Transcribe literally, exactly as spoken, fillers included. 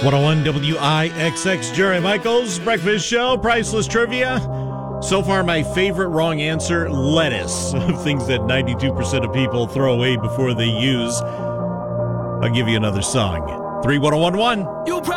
one oh one W I X X, Jerry Michaels, Breakfast Show, Priceless Trivia. So far, my favorite wrong answer, lettuce. Things that ninety-two percent of people throw away before they use. I'll give you another song. three one oh one one.